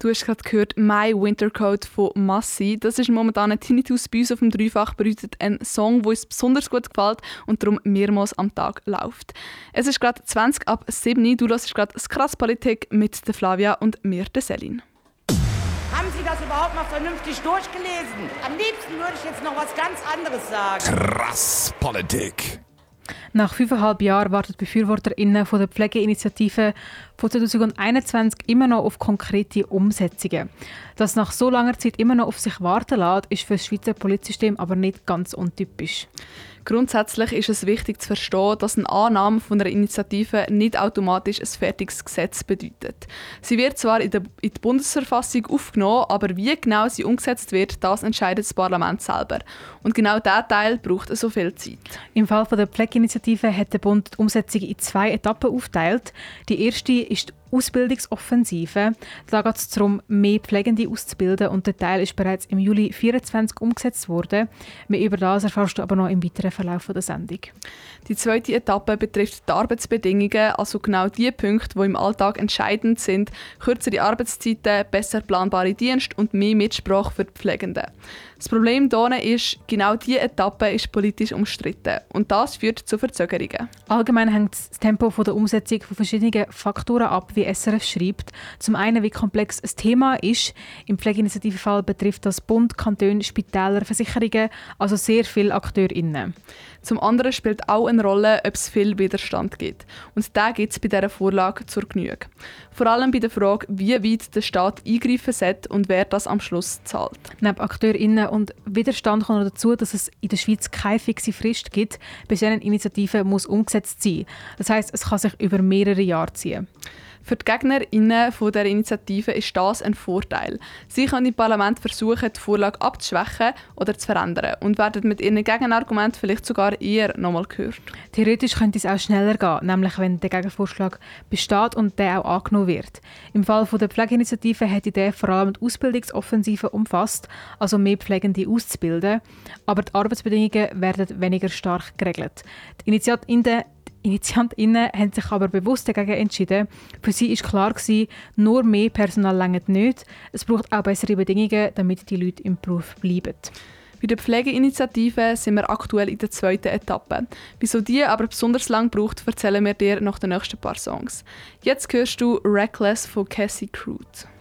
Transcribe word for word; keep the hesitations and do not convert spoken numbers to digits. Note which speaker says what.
Speaker 1: Du hast gerade gehört «My Wintercoat» von Massi. Das ist momentan ein Tinnitus bei uns auf dem Dreifach, bedeutet ein Song, der uns besonders gut gefällt und darum mehrmals am Tag läuft. Es ist gerade zwanzig ab sieben. Du hörst gerade das «Krass Politik» mit der Flavia und mir, der Selin.
Speaker 2: Haben Sie das überhaupt mal vernünftig durchgelesen? Am liebsten würde ich jetzt noch was ganz anderes sagen.
Speaker 3: Krass Politik.
Speaker 4: Nach fünfeinhalb Jahren warten die BefürworterInnen von der Pflegeinitiative von zwanzig einundzwanzig immer noch auf konkrete Umsetzungen. Dass nach so langer Zeit immer noch auf sich warten lässt, ist für das Schweizer Polizsystem aber nicht ganz untypisch.
Speaker 1: Grundsätzlich ist es wichtig zu verstehen, dass eine Annahme von einer Initiative nicht automatisch ein fertiges Gesetz bedeutet. Sie wird zwar in, der, in die Bundesverfassung aufgenommen, aber wie genau sie umgesetzt wird, das entscheidet das Parlament selber. Und genau dieser Teil braucht so viel Zeit.
Speaker 4: Im Fall der Pflegeinitiative hat der Bund die Umsetzung in zwei Etappen aufgeteilt. Die erste ist die Ausbildungsoffensive. Da geht es darum, mehr Pflegende auszubilden und der Teil ist bereits im Juli zweitausendvierundzwanzig umgesetzt worden. Mehr über das erfährst du aber noch im weiteren Verlauf der Sendung.
Speaker 1: Die zweite Etappe betrifft die Arbeitsbedingungen, also genau die Punkte, die im Alltag entscheidend sind. Kürzere Arbeitszeiten, besser planbare Dienste und mehr Mitsprache für die Pflegenden. Das Problem hier ist, genau diese Etappe ist politisch umstritten und das führt zu Verzögerungen.
Speaker 4: Allgemein hängt das Tempo von der Umsetzung von verschiedenen Faktoren ab, wie S R F schreibt. Zum einen, wie komplex ein Thema ist. Im Pflegeinitiativefall betrifft das Bund, Kantone, Spitäler, Versicherungen, also sehr viele AkteurInnen.
Speaker 1: Zum anderen spielt auch eine Rolle, ob es viel Widerstand gibt. Und den gibt es bei dieser Vorlage zur Genüge. Vor allem bei der Frage, wie weit der Staat eingreifen sollte und wer das am Schluss zahlt.
Speaker 4: Neben AkteurInnen und Widerstand kommt noch dazu, dass es in der Schweiz keine fixe Frist gibt, bis eine Initiative muss umgesetzt sein. Das heisst, es kann sich über mehrere Jahre ziehen.
Speaker 1: Für die GegnerInnen dieser Initiative ist das ein Vorteil. Sie können im Parlament versuchen, die Vorlage abzuschwächen oder zu verändern und werden mit ihren Gegenargumenten vielleicht sogar eher nochmal gehört.
Speaker 4: Theoretisch könnte es auch schneller gehen, nämlich wenn der Gegenvorschlag besteht und der auch angenommen wird. Im Fall der Pflegeinitiative hätte der vor allem die Ausbildungsoffensive umfasst, also mehr Pflegende auszubilden, aber die Arbeitsbedingungen werden weniger stark geregelt. Die Initiantinnen Initiantinnen haben sich aber bewusst dagegen entschieden. Für sie war klar, nur mehr Personal reicht nicht. Es braucht auch bessere Bedingungen, damit die Leute im Beruf bleiben.
Speaker 1: Bei der Pflegeinitiative sind wir aktuell in der zweiten Etappe. Wieso die aber besonders lang braucht, erzählen wir dir nach den nächsten paar Songs. Jetzt hörst du «Reckless» von Cassie Crude.